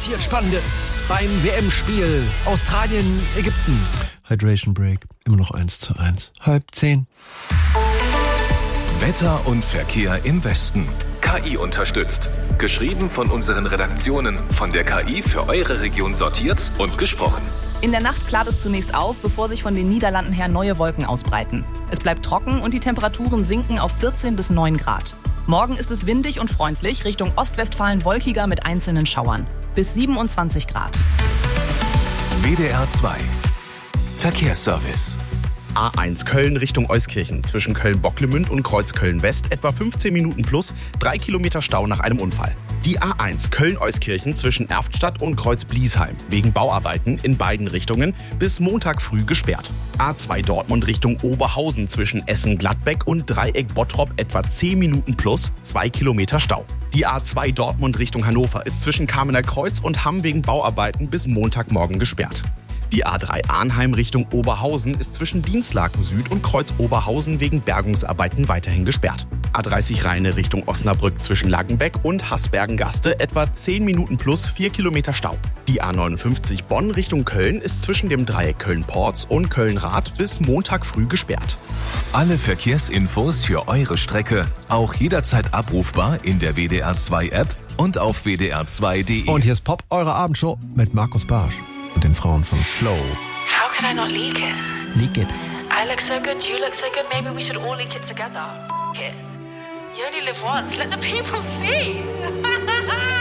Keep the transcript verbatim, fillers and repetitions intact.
passiert Spannendes beim W M-Spiel Australien, Ägypten. Hydration Break, immer noch eins zu eins. Halb zehn. Wetter und Verkehr im Westen. K I unterstützt. Geschrieben von unseren Redaktionen, von der K I für eure Region sortiert und gesprochen. In der Nacht klart es zunächst auf, bevor sich von den Niederlanden her neue Wolken ausbreiten. Es bleibt trocken und die Temperaturen sinken auf vierzehn bis neun Grad. Morgen ist es windig und freundlich, Richtung Ostwestfalen wolkiger mit einzelnen Schauern. Bis siebenundzwanzig Grad. W D R zwei Verkehrsservice. A eins Köln Richtung Euskirchen. Zwischen Köln-Bocklemünd und Kreuzköln-West etwa fünfzehn Minuten plus, drei Kilometer Stau nach einem Unfall. Die A eins Köln-Euskirchen zwischen Erftstadt und Kreuz-Bliesheim. Wegen Bauarbeiten in beiden Richtungen bis Montag früh gesperrt. A zwei Dortmund Richtung Oberhausen zwischen Essen-Gladbeck und Dreieck-Bottrop etwa zehn Minuten plus, zwei Kilometer Stau. Die A zwei Dortmund Richtung Hannover ist zwischen Kamener Kreuz und Hamm wegen Bauarbeiten bis Montagmorgen gesperrt. Die A drei Arnheim Richtung Oberhausen ist zwischen Dienstlaken Süd und Kreuz Oberhausen wegen Bergungsarbeiten weiterhin gesperrt. A dreißig Rheine Richtung Osnabrück zwischen Langenbeck und Haßbergen-Gaste etwa zehn Minuten plus, vier Kilometer Stau. Die A neunundfünfzig Bonn Richtung Köln ist zwischen dem Dreieck Köln-Porz und Köln-Rath bis Montag früh gesperrt. Alle Verkehrsinfos für eure Strecke auch jederzeit abrufbar in der W D R zwei App und auf w d r zwei punkt d e. Und hier ist Pop, eure Abendshow mit Markus Barsch und den Frauen von Flow. How could I not leak it? Leak it. I look so good, you look so good, maybe we should all leak it together. Here. You only live once, let the people see.